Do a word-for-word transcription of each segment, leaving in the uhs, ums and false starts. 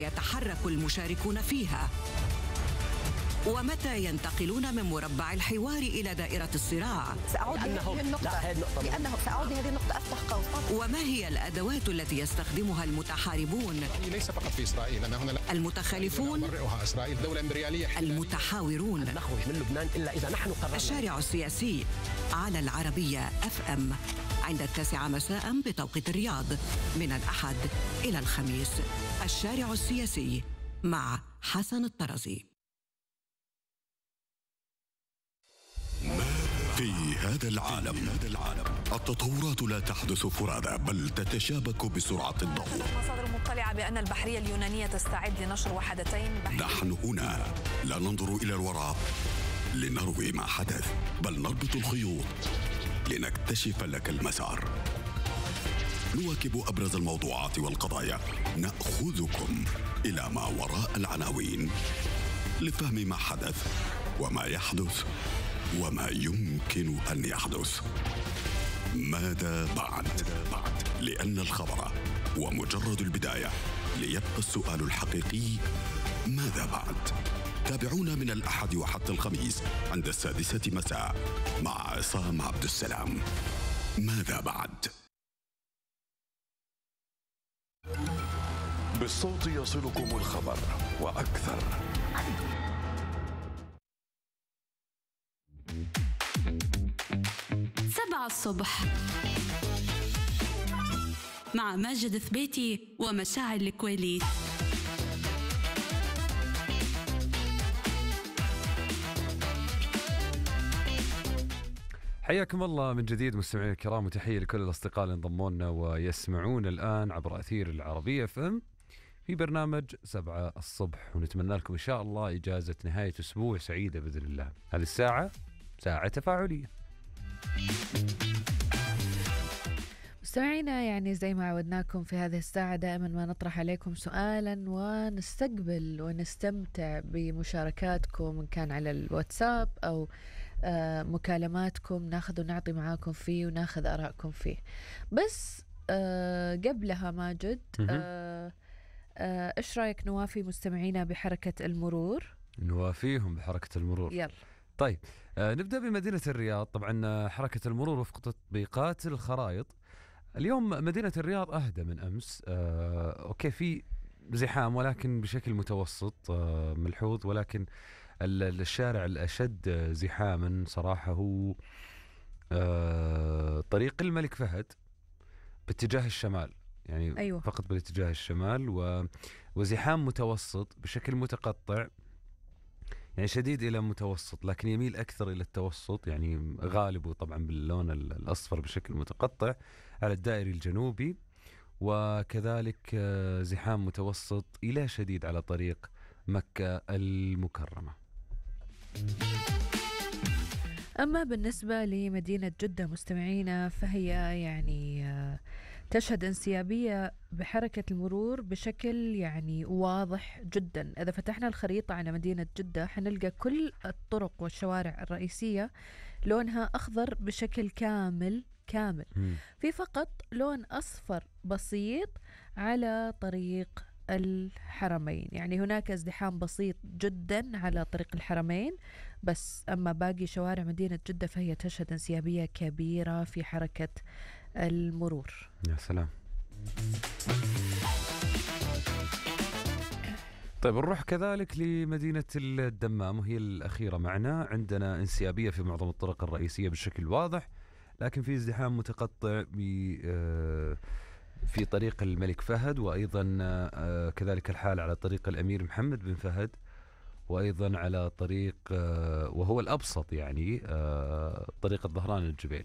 يتحرك المشاركون فيها؟ ومتى ينتقلون من مربع الحوار إلى دائرة الصراع؟ سأعود لهذه النقطة. لا هذه النقطة لأنه سأعود لهذه النقطة أفتح قوس. وما هي الأدوات التي يستخدمها المتحاربون؟ ليس فقط في إسرائيل، أنا هنا المتخالفون، إسرائيل دولة إمبريالية، المتحاورون، نخرج من لبنان إلا إذا نحن قررنا. الشارع السياسي على العربية أف أم عند التاسعة مساء بتوقيت الرياض، من الأحد إلى الخميس. الشارع السياسي مع حسن الطرزي. في هذا العالم هذا العالم التطورات لا تحدث فرادى بل تتشابك بسرعة الضوء. مصادر مطلعة بأن البحرية اليونانية تستعد لنشر وحدتين بحرية. نحن هنا لا ننظر إلى الوراء لنروي ما حدث، بل نربط الخيوط لنكتشف لك المسار. نواكب أبرز الموضوعات والقضايا، نأخذكم إلى ما وراء العناوين لفهم ما حدث وما يحدث وما يمكن أن يحدث. ماذا بعد؟ لأن الخبر ومجرد البداية، ليبقى السؤال الحقيقي ماذا بعد؟ تابعونا من الأحد وحتى الخميس عند السادسة مساء مع عصام عبد السلام. ماذا بعد؟ بالصوت يصلكم الخبر وأكثر. سبعة الصبح مع ماجد ثبيتي ومشاعل الكويلي. حياكم الله من جديد مستمعينا الكرام، وتحية لكل الأصدقاء اللي انضموا لنا ويسمعون الآن عبر أثير العربية اف ام في برنامج سبعة الصبح، ونتمنى لكم إن شاء الله إجازة نهاية أسبوع سعيدة بإذن الله. هذه الساعة ساعة تفاعلية. مستمعينا، يعني زي ما عودناكم في هذه الساعة دائما ما نطرح عليكم سؤالا ونستقبل ونستمتع بمشاركاتكم، إن كان على الواتساب أو آه مكالماتكم، ناخذ ونعطي معاكم فيه وناخذ آراءكم فيه. بس آه قبلها ماجد، آه آه إيش رأيك نوافي مستمعينا بحركة المرور؟ نوافيهم بحركة المرور. يلا. طيب آه نبدأ بمدينة الرياض. طبعا حركة المرور وفق تطبيقات الخرائط اليوم مدينة الرياض أهدى من أمس. آه أوكي، في زحام ولكن بشكل متوسط آه ملحوظ، ولكن الشارع الأشد زحاما صراحة هو آه طريق الملك فهد باتجاه الشمال، يعني أيوة. فقط بالاتجاه الشمال، و وزحام متوسط بشكل متقطع، يعني شديد إلى متوسط لكن يميل أكثر إلى التوسط، يعني غالبه طبعا باللون الأصفر بشكل متقطع على الدائري الجنوبي، وكذلك زحام متوسط إلى شديد على طريق مكة المكرمة. أما بالنسبة لمدينة جدة مستمعينا، فهي يعني تشهد انسيابية بحركة المرور بشكل يعني واضح جدا. إذا فتحنا الخريطة على مدينة جدة حنلقى كل الطرق والشوارع الرئيسية لونها أخضر بشكل كامل كامل م. في فقط لون أصفر بسيط على طريق الحرمين، يعني هناك ازدحام بسيط جدا على طريق الحرمين بس، أما باقي شوارع مدينة جدة فهي تشهد انسيابية كبيرة في حركة المرور. يا سلام. طيب نروح كذلك لمدينة الدمام وهي الأخيرة معنا. عندنا انسيابية في معظم الطرق الرئيسية بشكل واضح، لكن في ازدحام متقطع في طريق الملك فهد، وأيضا كذلك الحال على طريق الأمير محمد بن فهد، وأيضا على طريق وهو الأبسط يعني طريق الظهران الجبيل.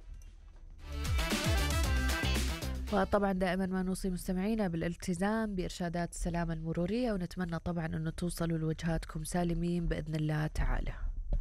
وطبعا دائما ما نوصي مستمعينا بالالتزام بإرشادات السلامة المرورية، ونتمنى طبعا أنه توصلوا لوجهاتكم سالمين بإذن الله تعالى.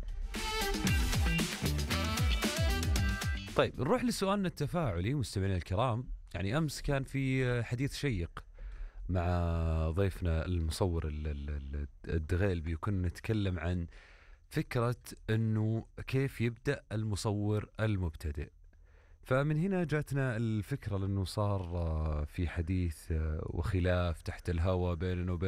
طيب نروح لسؤالنا التفاعلي مستمعينا الكرام. يعني أمس كان في حديث شيق مع ضيفنا المصور الدغيلبي، وكنا نتكلم عن فكرة أنه كيف يبدأ المصور المبتدئ. فمن هنا جاتنا الفكرة، لأنه صار في حديث وخلاف تحت الهواء بيننا وبين